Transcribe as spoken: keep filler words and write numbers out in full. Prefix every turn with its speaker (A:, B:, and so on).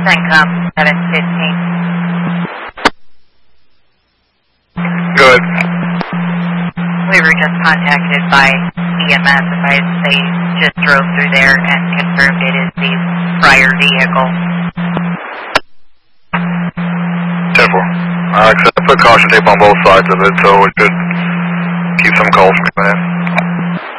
A: CENTCOM seven fifteen.
B: Good.
A: We were just contacted by E M S. Advised they just drove through there and confirmed it is the prior vehicle.
B: ten four. Alright, so I put caution tape on both sides of it, so it should keep some calls from coming in.